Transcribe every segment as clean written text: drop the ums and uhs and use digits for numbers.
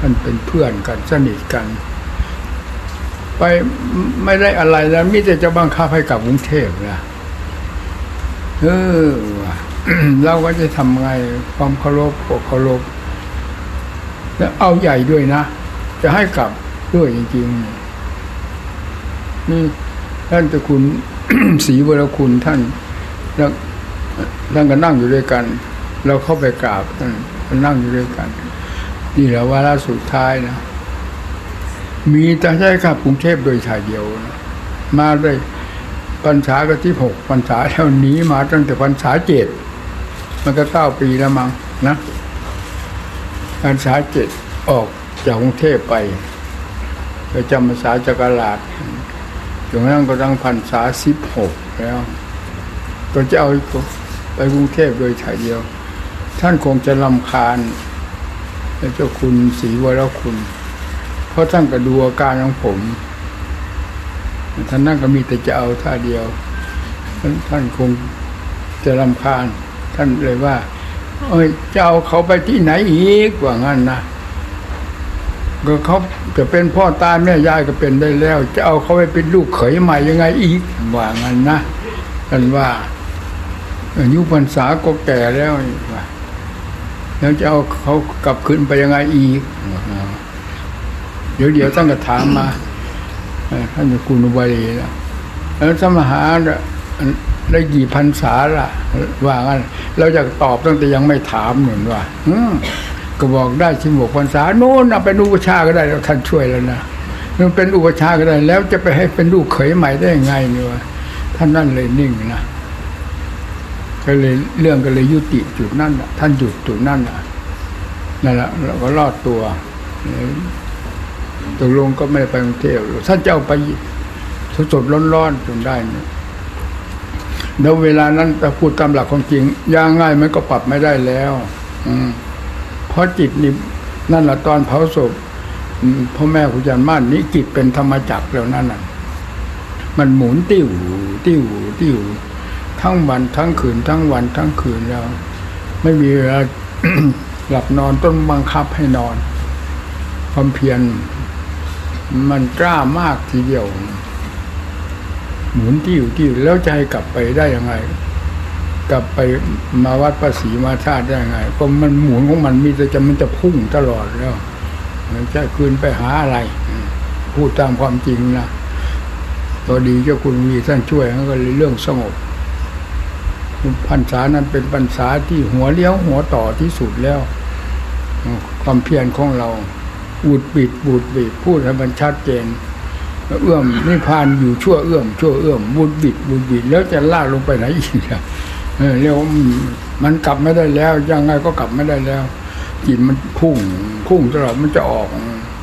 านเป็นเพื่อนกันสนิทกันไปไม่ได้อะไรแล้วมิแต่จะบังคับให้กลับกรุงเทพนะเราก็จะทำไงความเคารพก็เคารพแล้วเอาใหญ่ด้วยนะจะให้กลับด้วยจริงๆนี่ท่านเจ้าคุณ ศรีวรคุณท่านก็นั่งอยู่ด้วยกันเราเข้าไปกราบท่านนั่งอยู่ด้วยกันนี่แหละวาระสุดท้ายนะมีแต่ใช่ครับกรุงเทพโดยชายเดียวนะมาได้พรรษาก็ที่6พรรษาแล้วหนีมาตั้งแต่พรรษา7มันก็9 ปีแล้วมั้งนะพรรษา7ออกจากกรุงเทพไปจำพรรษาจักราชจนกระทั่งก็ตั้งพรรษา16แล้วก็จะเอาไปกรุงเทพโดยชายเดียวท่านคงจะรำคาญเจ้าคุณศรีวรคุณเพราะท่านก็ดูอาการของผมท่านนั่นก็มีแต่จะเอาท่าเดียวท่านคงจะรำคาญท่านเลยว่าจะเอาเขาไปที่ไหนอีกว่างั้นนะก็เขาจะเป็นพ่อตาแม่ยายก็เป็นได้แล้วจะเอาเขาไปเป็นลูกเขยใหม่ยังไงอีกว่างั้นนะท่านว่าอายุพรรษาก็แก่แล้วแล้วจะเอาเขากลับคืนไปยังไงอีกเดี๋ยวท่านก็ถามมาท่านคุณอุบาลีแล้วสมหาได้กี่พรรษาล่ะว่างั้นเราจะตอบตั้งแต่ยังไม่ถามเหมือนว่าก็บอกได้16 พรรษาโน่นเป็นอุปชาก็ได้แล้วท่านช่วยแล้วนะมันเป็นอุปชาก็ได้แล้วจะไปให้เป็นลูกเขยใหม่ได้ยังไงเนี่ยท่านนั่นเลยนิ่งนะก็เลยเรื่องก็เลยยุติจุดนั้นท่านหยุดจุดนั้นนั่นแหละเราก็รอดตัวตกลงก็ไม่ได้ไปกรุงเทพท่านจะเอาไปสดๆร้อนๆจนได้เนี่ยแล้วเวลานั้นแต่พูดตามหลักของจริงย่างง่ายมันก็ปรับไม่ได้แล้วเพราะจิตนี่นั่นแหละตอนเผาศพพ่อแม่ครูอาจารย์มั่นนี่จิตเป็นธรรมจักรแล้วนั่นน่ะมันหมุนติ้วติ้วติ้วทั้งวันทั้งคืนทั้งวันทั้งคืนแล้วไม่มีเวลา หลับนอนต้องบังคับให้นอนความเพียรมันกล้ามากทีเดียวหมุนติ้วติ้วแล้วจะให้กลับไปได้ยังไงกลับไปมาวัดภาษีมาชาติได้ยังไงก็มันหมุนของมันมีแต่มันจะพุ่งตลอดแล้วจะคืนไปหาอะไรพูดตามความจริงนะพอดีเจ้าคุณมีท่านช่วยก็เลยเรื่องสงบพรรษานั้นเป็นพรรษาที่หัวเลี้ยวหัวต่อที่สุดแล้วความเพียรของเราบูดบิดพูดให้มันชัดเจนเอื้อมนิพพานอยู่ชั่วเอื้อมบูดบิดแล้วจะลากลงไปไหนอีกเรียกว่ามันกลับไม่ได้แล้วยังไงก็กลับไม่ได้แล้วจิตมันพุ่งตลอดมันจะออก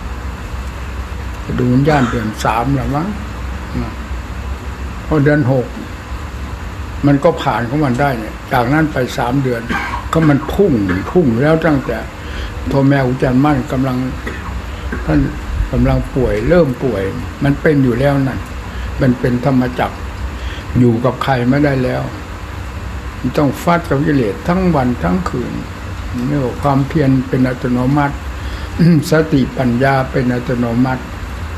ดูย่านเดือน3แล้วมั้งพอเดือน6มันก็ผ่านของมันได้เนี่ยจากนั้นไป3 เดือนก็มันพุ่งแล้วตั้งแต่พ่อแม่ครูอาจารย์มั่นท่านกำลังป่วยเริ่มป่วยมันเป็นอยู่แล้วนั่นมันเป็นธรรมจักรอยู่กับใครไม่ได้แล้วต้องฟาดกับกิเลสทั้งวันทั้งคืนนี่ความเพียรเป็นอัตโนมัติสติปัญญาเป็นอัตโนมัติ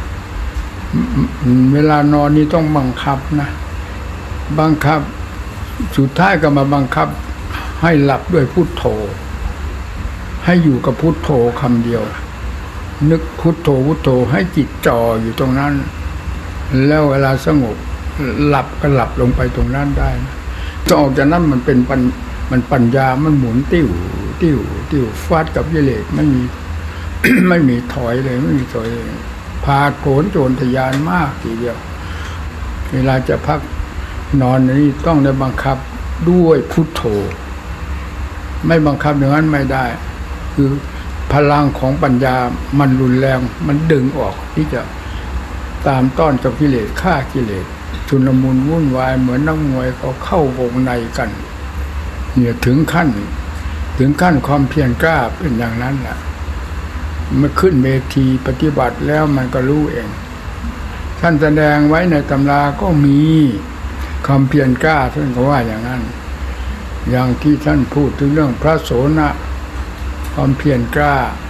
เวลานอนนี่ต้องบังคับนะบังคับสุดท้ายก็มาบังคับให้หลับด้วยพุทโธให้อยู่กับพุทโธคำเดียวนึกพุทโธให้จิตจ่ออยู่ตรงนั้นแล้วเวลาสงบหลับก็หลับลงไปตรงนั้นได้จะออกจากนั้นมันเป็นปัญญามันหมุนติ้วฟาดกับกิเลสไม่มี ไม่มีถอยเลยไม่มีถอยเลยพาโขนโจรทยานมากทีเดียวเวลาจะพักนอนนี่ต้องได้บังคับด้วยพุทโธไม่บังคับอย่างนั้นไม่ได้คือพลังของปัญญามันรุนแรงมันดึงออกที่จะตามต้อนกับกิเลสฆ่ากิเลสชุลมุนวุ่นวายเหมือนนักมวยเขาเข้าวงในกันเนี่ยถึงขั้นความเพียรกล้าเป็นอย่างนั้นแหละเมื่อขึ้นเวทีปฏิบัติแล้วมันก็รู้เองท่านแสดงไว้ในตำราก็มีความเพียรกล้าท่านก็ว่าอย่างนั้นอย่างที่ท่านพูดถึงเรื่องพระโสนะความเพียรกล้า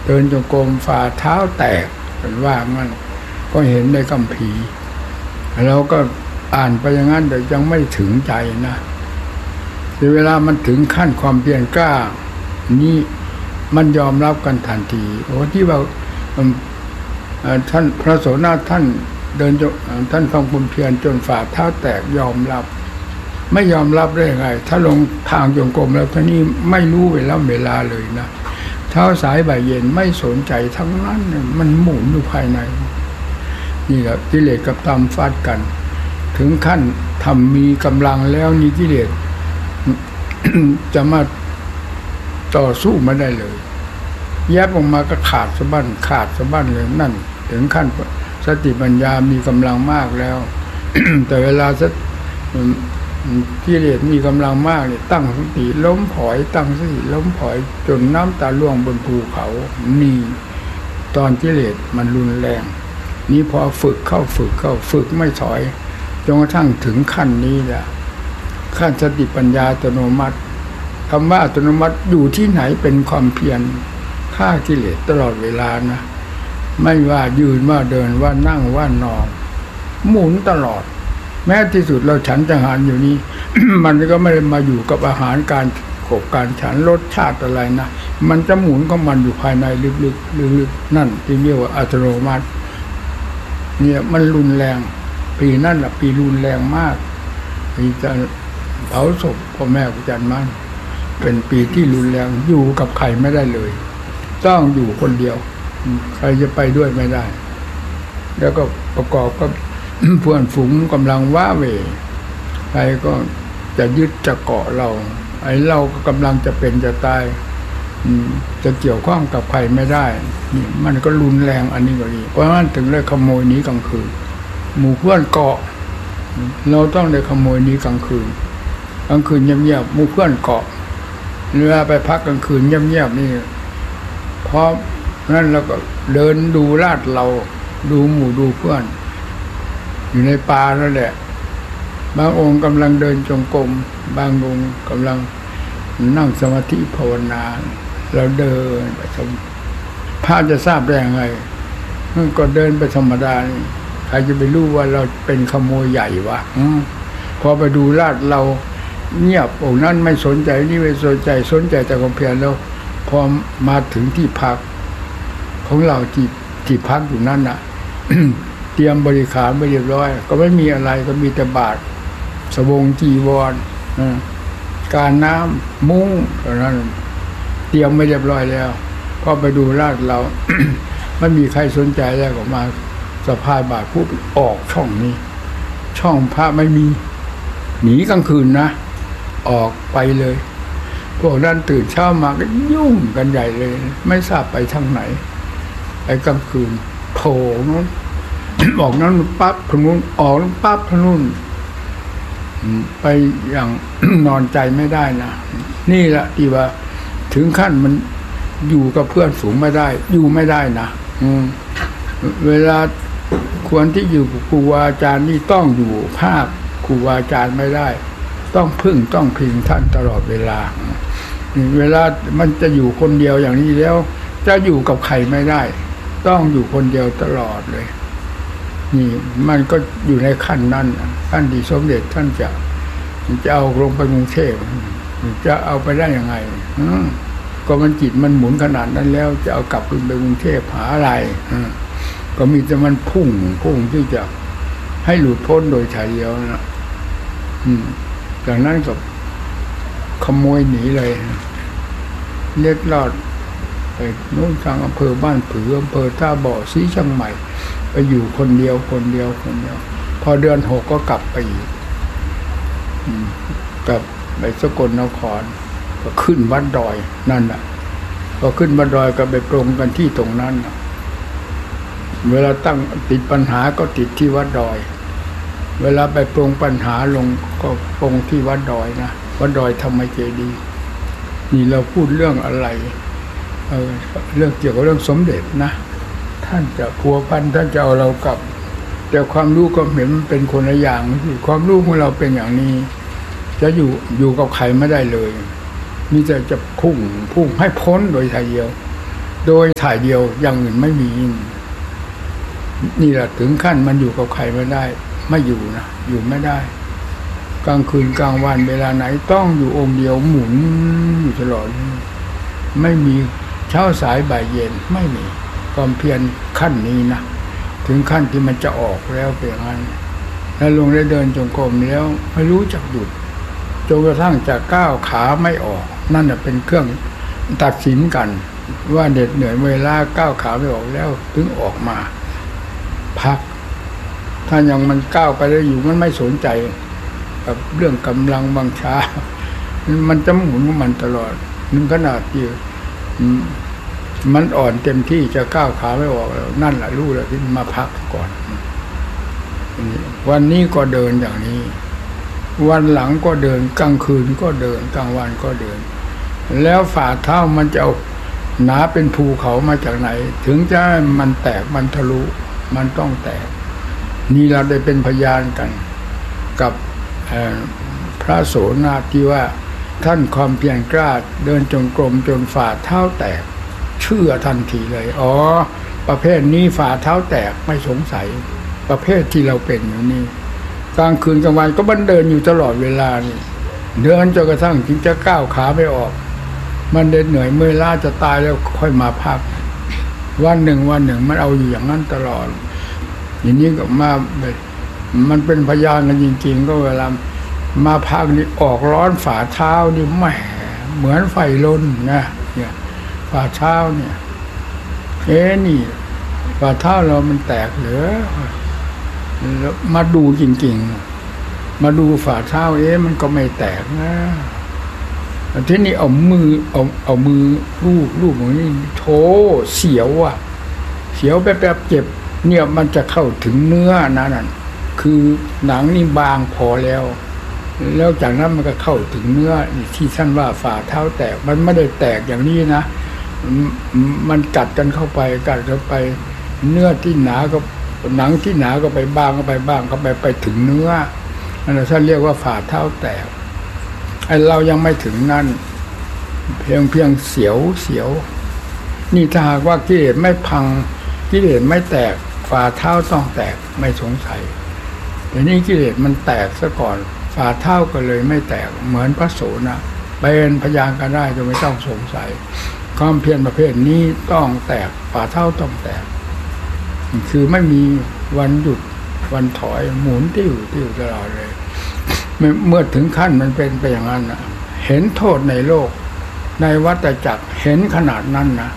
เดินจงกรมฝ่าเท้าแตกเป็นว่างั้นก็เห็นในคัมภีร์เราก็อ่านไปอย่างนั้นแต่ยังไม่ถึงใจนะแต่เวลามันถึงขั้นความเพียรกล้านี่มันยอมรับกันทันทีโอ้ที่ว่าท่านพระโสดาท่านเดินท่านทำความเพียรจนฝ่าเท้าแตกยอมรับไม่ยอมรับได้ไงถ้าลงทางจงกรมแล้วท่านี้ไม่รู้เวลาเลยนะเช้าสายบ่ายเย็นไม่สนใจทั้งนั้นมันหมุนอยู่ภายในนี่แหละกิเลสกับธรรมฟาดกันถึงขั้นทำมีกำลังแล้วนี่กิเลส จะมาต่อสู้ไม่ได้เลยแยบออกมาก็ขาดสะบั้นเลยนั่นถึงขั้นสติปัญญามีกำลังมากแล้ว แต่เวลากิเลสมีกำลังมากเนี่ยตั้งสติล้มผอยตั้งสติล้มผอยจนน้ำตาล่วงบนภูเขานี่ตอนกิเลสมันรุนแรงนี่พอฝึกเข้าฝึกไม่ถอยจนกระทั่งถึงขั้นนี้แหละขั้นสติปัญญาอัตโนมัติคำว่าอัตโนมัติอยู่ที่ไหนเป็นความเพียรฆ่ากิเลสตลอดเวลานะไม่ว่ายืนว่าเดินว่านั่งว่านอนหมุนตลอดแม้ที่สุดเราฉันอาหารอยู่นี้ มันก็ไม่ได้มาอยู่กับอาหารการขบการฉันรสชาติอะไรนะมันจะหมุนของมันอยู่ภายในลึกๆนั่นที่เรียกว่าอัตโนมัติเนี่ยมันรุนแรงปีนั่นแหละปีรุนแรงมากปีจะเผาศพพ่อแม่ครูอาจารย์มั่นเป็นปีที่รุนแรงอยู่กับใครไม่ได้เลยต้องอยู่คนเดียวใครจะไปด้วยไม่ได้แล้วก็ประกอบกับ เพื่อนฝูงกำลังว้าเหวใครก็จะยึดจะเกาะเราไอ้เราก็กำลังจะเป็นจะตายจะเกี่ยวข้องกับใครไม่ได้นี่มันก็รุนแรงอันนี้ก็ดีเพราะฉะนั้นถึงได้ขโมยหนีกลางคืนหมู่เพื่อนเกาะเราต้องได้ขโมยหนีกลางคืนเงียบๆหมู่เพื่อนเกาะเวลาไปพักกลางคืนเงียบๆนี่เพราะนั้นเราก็เดินดูลาดเราดูหมู่ดูเพื่อนอยู่ในป่านั่นแหละบางองค์กำลังเดินจงกรมบางองค์กำลังนั่งสมาธิภาวนาเราเดินไปพระจะทราบได้ยังไงมันก็เดินไปธรรมดานี่ใครจะไปรู้ว่าเราเป็นขโมยใหญ่วะพอไปดูลาดเราเงียบองค์นั้นไม่สนใจนี่ไม่สนใจแต่ความเพียรแล้วพอมาถึงที่พักของเราที่พักอยู่นั่นน่ะ เตรียมบริขารไม่เรียบร้อยก็ไม่มีอะไรก็มีแต่บาตรสบงจีวรการน้ำมุ้งเท่านั้นเตรียมไม่เรียบร้อยแล้วพอไปดูลาดเรา ไม่มีใครสนใจแล้วก็มาสะพายบาตรผู้ออกช่องนี้ช่องพระไม่มีหนีกลางคืนนะออกไปเลยพวกนั้นตื่นเช้ามาก็ยุ่งกันใหญ่เลยไม่ทราบไปทางไหนไอ้กลางคืนโผล่นู้น ออกนั้นปั๊บทางนู้นออกนั้นปั๊บทางนู้นไปอย่าง นอนใจไม่ได้นะนี่แหละที่ว่าถึงขั้นมันอยู่กับเพื่อนฝูงไม่ได้อยู่ไม่ได้นะเวลาควรที่อยู่กับครูอาจารย์นี่ต้องอยู่ภาคครูอาจารย์ไม่ได้ต้องพึ่งต้องพิงท่านตลอดเวลาเวลามันจะอยู่คนเดียวอย่างนี้แล้วจะอยู่กับใครไม่ได้ต้องอยู่คนเดียวตลอดเลยนี่มันก็อยู่ในขั้นนั้นขั้นที่สมเด็จท่านจะเอาลงไปกรุงเทพจะเอาไปได้ยังไงก็มันจิตมันหมุนขนาดนั้นแล้วจะเอากลับขึ้นไปกรุงเทพหาอะไรก็มีแต่มันพุ่งที่จะให้หลุดพ้นโดยถ่ายเดียวนะจากนั้นก็ขโมยหนีเลยเล็ดลอดไปนู่นทางอำเภอบ้านผืออำเภอท่าบ่อศรีเชียงใหม่ไปอยู่คนเดียวพอเดือน6ก็กลับไปอีกกลับไปสกลนครก็ขึ้นวัดดอยนั่นน่ะพอขึ้นวัดดอยก็ไปตรงกันที่ตรงนั้นเวลาตั้งติดปัญหาก็ติดที่วัดดอยเวลาไปปรงปัญหาลงก็ปรงที่วัดดอยนะวัดดอยธรรมเจดีย์นี่เราพูดเรื่องอะไรเรื่องเกี่ยวกับเรื่องสมเด็จนะท่านจะพัวพันท่านจะเอาเรากลับแต่ความรู้ก็เห็นมันเป็นคนละอย่างที่ความรู้ของเราเป็นอย่างนี้จะอยู่กับใครไม่ได้เลยมีแต่จะพุ่งให้พ้นโดยทางเดียวโดยถ่ายเดียวอย่างอื่นไม่มีนี่แหละถึงขั้นมันอยู่กับใครไม่ได้ไม่อยู่นะอยู่ไม่ได้กลางคืนกลางวันเวลาไหนต้องอยู่องค์เดียวหมุนอยู่ตลอดไม่มีเช้าสายบ่ายเย็นไม่มีความเพียรขั้นนี้นะถึงขั้นที่มันจะออกแล้วเป็นอย่างนั้นแล้วลงได้เดินจงกรมแล้วไม่รู้จักหยุดจนกระทั่งจะก้าวขาไม่ออกนั่นเป็นเครื่องตัดสินกันว่าเหน็ดเหนื่อยเวลาก้าวขาไม่ออกแล้วถึงออกมาพักถ้ายังมันก้าวไปได้อยู่มันไม่สนใจกับเรื่องกำลังบังชามันจะหมุนของมันตลอดนึงขนาดที่มันอ่อนเต็มที่จะก้าวขาไม่ออกแล้วนั่นแหละรู้แล้วที่มาพักก่อนวันนี้ก็เดินอย่างนี้วันหลังก็เดินกลางคืนก็เดินกลางวันก็เดินแล้วฝ่าเท้ามันจะเอาหนาเป็นภูเขามาจากไหนถึงจะมันแตกมันทะลุมันต้องแตกนี่เราได้เป็นพยานกันกับพระโสนาที่ว่าท่านความเพียรกล้าเดินจงกรมจนฝ่าเท้าแตกเชื่อทันทีเลยอ๋อประเภทนี้ฝ่าเท้าแตกไม่สงสัยประเภทที่เราเป็นอยู่นี่กลางคืนกลางวันก็บันเดินอยู่ตลอดเวลานี่เดินจนกระทั่งถึงจะก้าวขาไม่ออกมันเดินเหนื่อยเมื่อยล้าจะตายแล้วค่อยมาพักวันหนึ่งมันเอาอยู่อย่างนั้นตลอดอย่างนี้ก็มามันเป็นพยานกันจริงๆก็เวลามาพักนี่ออกร้อนฝ่าเท้านี่แหมเหมือนไฟลนนะเนี่ยฝ่าเท้าเนี่ยนี่ฝ่าเท้าเรามันแตกเหรือแล้วมาดูจริงๆมาดูฝ่าเท้ามันก็ไม่แตกนะทีนี้เอามือลูบอย่างนี้โถเสียวอ่ะเสียวแป๊บๆเจ็บเนี่ยมันจะเข้าถึงเนื้อนั่นคือหนังนี่บางพอแล้วจากนั้นมันก็เข้าถึงเนื้อที่ท่านว่าฝ่าเท้าแตกมันไม่ได้แตกอย่างนี้นะมันกัดกันเข้าไปเนื้อที่หนาก็หนังที่หนาก็ไปบ้างไปถึงเนื้อนั่นท่านเรียกว่าฝ่าเท้าแตกไอ้เรายังไม่ถึงนั่นเพียงเสียวนี่ถ้าหากว่ากิเลสไม่พังกิเลสไม่แตกฝ่าเท้าต้องแตกไม่สงสัยแต่นี่กิเลสมันแตกซะก่อนฝ่าเท้าก็เลยไม่แตกเหมือนพระโสนะเป็นพยานกันได้โดยไม่ต้องสงสัยความเพียรประเภทนี้ต้องแตกฝ่าเท้าต้องแตกคือไม่มีวันหยุดวันถอยหมุนติ้วตลอดเลยเมื่อถึงขั้นมันเป็นไปอย่างนั้นนะเห็นโทษในโลกในวัฏจักรเห็นขนาดนั้นนะ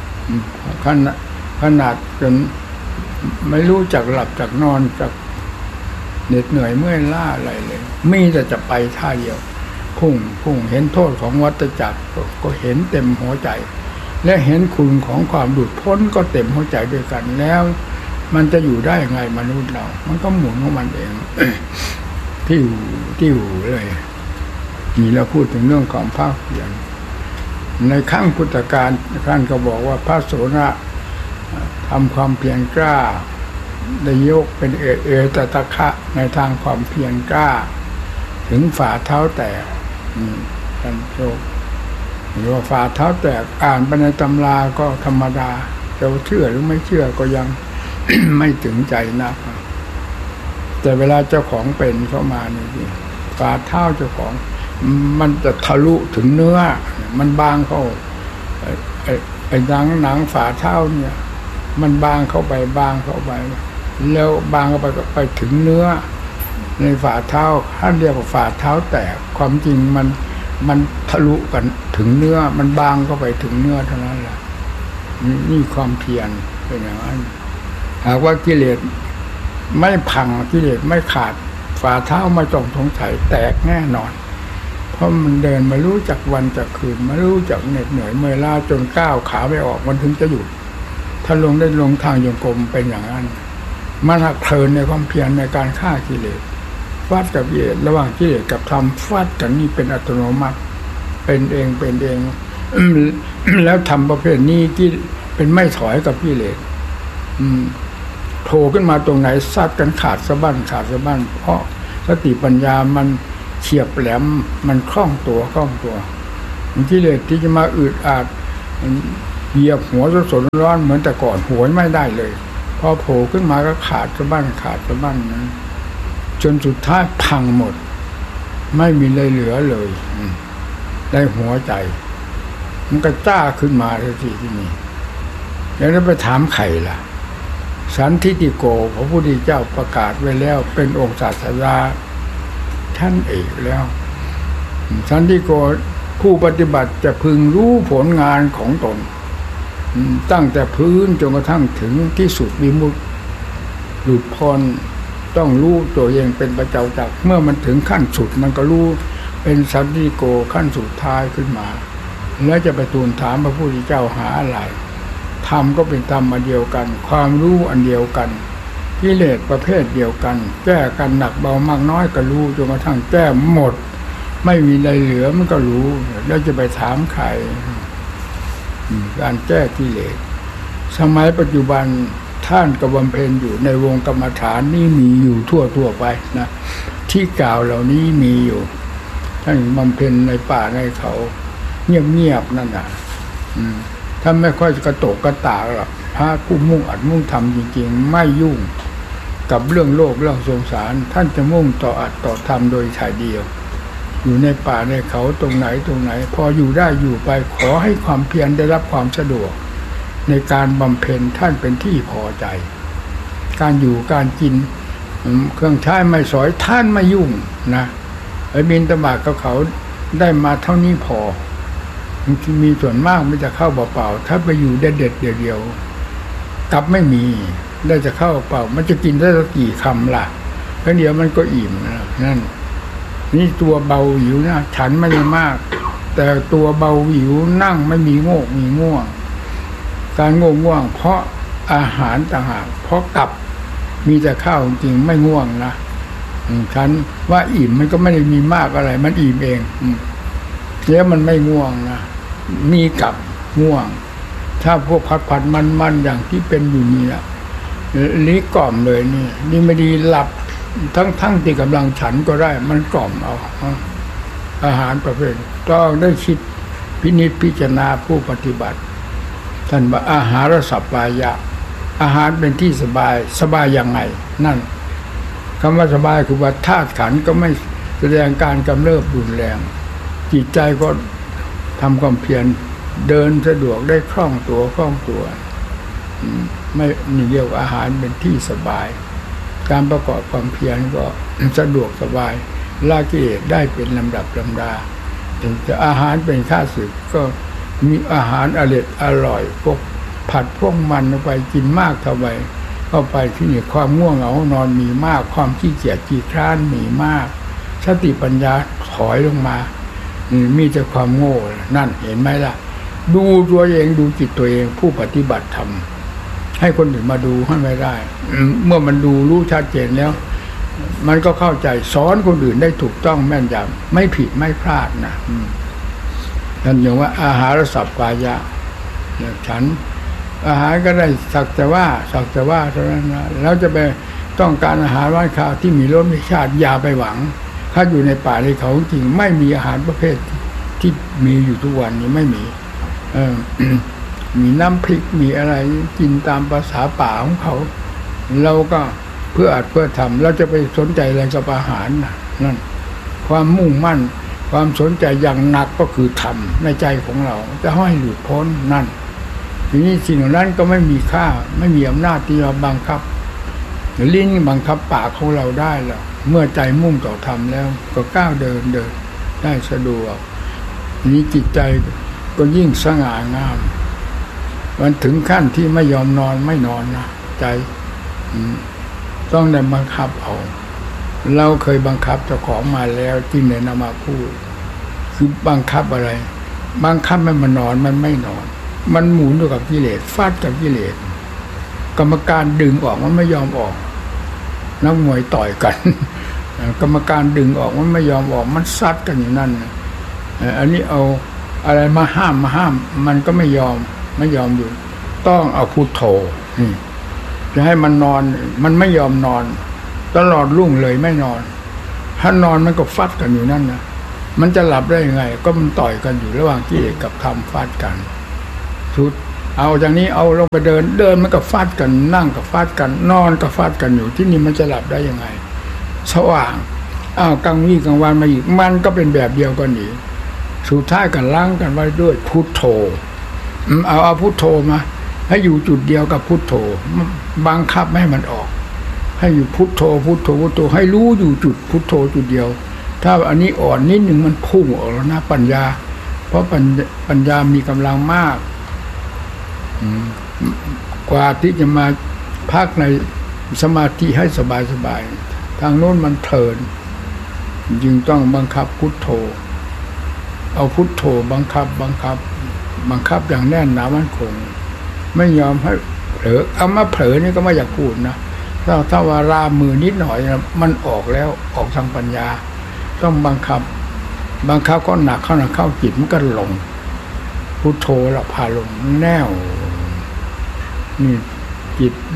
ขนาดจนไม่รู้จักหลับจักนอนจักเหน็ดเหนื่อยเมื่อยล้าอะไรเลยมีแต่จะไปท่าเดียวพุ่งเห็นโทษของวัฏจักรก็เห็นเต็มหัวใจและเห็นคุณของความหลุดพ้นก็เต็มหัวใจด้วยกันแล้วมันจะอยู่ได้ยังไงมนุษย์เรามันก็หมุนของมันเอง ที่อยู่เลยนี่เราพูดถึงเรื่องความภาคเพียรในครั้งพุทธกาลท่านก็บอกว่าพระโสนะทำความเพียรกล้าได้ยกเป็นตตะคะในทางความเพียรกล้าถึงฝ่าเท้าแตกท่านโชคหรือว่าฝ่าเท้าแตกอ่านไปในตำราก็ธรรมดาจะเชื่อหรือไม่เชื่อก็ยัง ไม่ถึงใจนักแต่เวลาเจ้าของเป็นเข้ามานี่ฝ่าเท้าเจ้าของมันจะทะลุถึงเนื้อมันบางเข้าไอ้หนังฝ่าเท้าเนี่ยมันบางเข้าไปแล้วบางเข้าไปก็ไปถึงเนื้อในฝ่าเท้าท่านเรียกว่าฝ่าเท้าแตกความจริงมันทะลุกันถึงเนื้อมันบางเข้าไปถึงเนื้อเท่านั้นแหละนี่ความเพียรเป็นอย่างนั้นหากว่ากิเลสไม่พังกิเลสไม่ขาดฝ่าเท้าไม่ต้องสงสัยแตกแน่นอนเพราะมันเดินมารู้จักวันจักคืนมารู้จักเหน็ดเหนื่อยเมื่อยล้าจนก้าวขาไม่ออกมันถึงจะหยุดถ้าลงทางโยงกลมเป็นอย่างนั้นมันหักเพลินในความเพียรในการฆ่ากิเลสฟาดกับกิเลสระหว่างกิเลสกับธรรมฟาดกันนี่เป็นอัตโนมัติเป็นเอง แล้วทำประเภทนี้ที่เป็นไม่ถอยกับกิเลสโผล่ขึ้นมาตรงไหนซัดกันขาดสะบั้นเพราะสติปัญญามันเฉียบแหลมมันคล่องตัวกิเลสที่จะมาอืดอาดเหยียบหัวสดๆร้อนเหมือนแต่ก่อนหัวไม่ได้เลยพอโผล่ขึ้นมาก็ขาดสะบั้นนะจนสุดท้ายพังหมดไม่มีอะไรเหลือเลยได้หัวใจมันก็จ้าขึ้นมาทันทีที่นี่แล้วไปถามใครล่ะสันทิฏฐิโกพระพุทธเจ้าประกาศไว้แล้วเป็นองค์ศาสดาท่านเอกแล้วสันทิฏฐิโกผู้ปฏิบัติจะพึงรู้ผลงานของตนตั้งแต่พื้นจนกระทั่งถึงที่สุดวิมุตติหลุดพ้นต้องรู้ตัวเองเป็นประเจ้าจักเมื่อมันถึงขั้นสุดมันก็รู้เป็นสันทิฏฐิโกขั้นสุดท้ายขึ้นมาแล้วจะไปทูลถามพระพุทธเจ้าหาอะไรธรรมก็เป็นธรรมอันเดียวกันความรู้อันเดียวกันกิเลสประเภทเดียวกันแก้กันหนักเบามากน้อยก็รู้จนกระทั่งแก้หมดไม่มีอะไรเหลือมันก็รู้แล้วจะไปถามใครการแก้กิเลสสมัยปัจจุบันท่านก็บำเพ็ญอยู่ในวงกรรมฐานนี่มีอยู่ทั่วไปนะที่กล่าวเหล่านี้มีอยู่ท่านบำเพ็ญในป่าในเขาเงียบๆนั่นน่ะถ้าไม่ค่อยกระโตกกระตากหรอกพระผู้มุ่งอัดมุ่งทำจริงๆไม่ยุ่งกับเรื่องโลกเรื่องสงสารท่านจะมุ่งต่ออัดต่อทำโดยถ่ายเดียวอยู่ในป่าในเขาตรงไหนพออยู่ได้อยู่ไปขอให้ความเพียรได้รับความสะดวกในการบำเพ็ญท่านเป็นที่พอใจการอยู่การกินเครื่องใช้ไม่สอยท่านไม่ยุ่งนะไอ้บิณฑบาตกับเขาได้มาเท่านี้พอมีส่วนมากมันจะเข้าเปล่าๆถ้าไปอยู่เด็ดเดียวกลับไม่มีได้จะเข้าเปล่ามันจะกินได้สักกี่คำล่ะแค่เดียวมันก็อิ่มนั่นนี่ตัวเบาหิวนะฉันไม่ได้มากแต่ตัวเบาหิวนั่งไม่มีโงกมีง่วงการง่วงเพราะอาหารต่างหากเพราะกลับมีแต่ข้าวจริงไม่ง่วงนะฉันว่าอิ่มมันก็ไม่ได้มีมากอะไรมันอิ่มเองแล้วมันไม่ง่วงนะมีกับง่วงถ้าพวกผัดมันอย่างที่เป็นอยู่นี่นะนี้กล่อมเลยนี่ไม่ดีหลับทั้งที่กำลังฉันก็ได้มันกล่อมเอาอาหารประเภทต้องได้คิดพินิจพิจารณาผู้ปฏิบัติท่านว่าอาหารสัพพายะอาหารเป็นที่สบายยังไงนั่นคำว่าสบายคือว่าธาตุขันธ์ก็ไม่แสดงการกำเริบรุนแรงจิตใจก็ทำความเพียรเดินสะดวกได้คล่องตัวไม่นี่เรียกว่าอาหารเป็นที่สบายการประกอบความเพียรก็สะดวกสบายละกิเลสได้เป็นลำดับลำดาแต่อาหารเป็นข้าศึกก็มีอาหารอร่อยพวกผัดพวกมันไปกินมากเท่าไหร่เข้าไปที่นี่ความง่วงเหงานอนมีมากความขี้เกียจขี้คร้านมีมากสติปัญญาถอยลงมามีแต่ความโง่นั่นเห็นไหมล่ะดูตัวเองดูจิตตัวเองผู้ปฏิบัติธรรมให้คนอื่นมาดูให้ไม่ได้เมื่อมันดูรู้ชัดเจนแล้วมันก็เข้าใจสอนคนอื่นได้ถูกต้องแม่นยำไม่ผิดไม่พลาดนะนั่นอย่างว่าอาหารสัพพายะฉันอาหารก็ได้สักแต่ว่าเท่านั้นนะแล้วจะไปต้องการอาหารว่างข้าวที่มีรสมีชาติอย่าไปหวังถ้าอยู่ในป่าในเขาจริงไม่มีอาหารประเภทที่มีอยู่ทุกวันนี้ไม่มีมีน้ำพริกมีอะไรกินตามภาษาป่าของเขาเราก็เพื่อทำเราจะไปสนใจอะไรกับอาหารนั่นความมุ่งมั่นความสนใจอย่างหนักก็คือธรรมในใจของเราจะให้หลุดพ้นนั่นทีนี้สิ่งเหล่านั้นก็ไม่มีค่าไม่มีอำนาจที่จะบังคับลิ้นบังคับปากของเราได้แล้วเมื่อใจมุ่งต่อธรรมแล้วก็ก้าวเดินได้สะดวกทีนี้จิตใจก็ยิ่งสง่างามมันถึงขั้นที่ไม่ยอมนอนไม่นอนนะใจต้องได้บังคับเอาเราเคยบังคับเจ้าของมาแล้วที่ไหนนำมาพูดคือบังคับอะไรบังคับให้มันนอนมันไม่นอนมันหมุนด้วยกับกิเลสฟาดกับกิเลสกรรมการดึงออกมันไม่ยอมออกนักมวยต่อยกันกรรมการดึงออกมันไม่ยอมออกมันซัดกันอยู่นั่นอันนี้เอาอะไรมาห้ามมันก็ไม่ยอมอยู่ต้องเอาพุทโธจะให้มันนอนมันไม่ยอมนอนตลอดรุ่งเลยไม่นอนถ้านอนมันก็ฟัดกันอยู่นั่นนะมันจะหลับได้ยังไงก็มันต่อยกันอยู่ระหว่างกิเลสกับธรรมฟาดกันสุดเอาอย่างนี้เอาลงไปเดินมันก็ฟาดกันนั่งก็ฟาดกันนอนก็ฟาดกันอยู่ที่นี่มันจะหลับได้ยังไงสว่างกลางวี่กลางวันมาอีกมันก็เป็นแบบเดียวกันอีกสุดท้ายกันล้างกันไว้ด้วยพุทโธเอาพุทโธมาให้อยู่จุดเดียวกับพุทโธบังคับไม่ให้มันออกให้อยู่พุทโธพุทโธพุทโธให้รู้อยู่จุดพุทโธจุดเดียวถ้าอันนี้อ่อนนิดหนึ่งมันพุ่งออกแล้วนะปัญญาเพราะปัญญามีกำลังมากกว่าที่จะมาพักในสมาธิให้สบายทางโน้นมันเพลินจึงต้องบังคับพุทโธเอาพุทโธบังคับอย่างแน่นหนามั่นคงไม่ยอมให้เผลอเอามาเผลอนี่ก็ไม่อยากพูดนะถ้าว่ารามือนิดหน่อยนะมันออกแล้วออกทางปัญญาต้องบังคับก็หนักเข้าจิตมันก็ลงพุทโธแล้วพาลงแน่วนี่จิต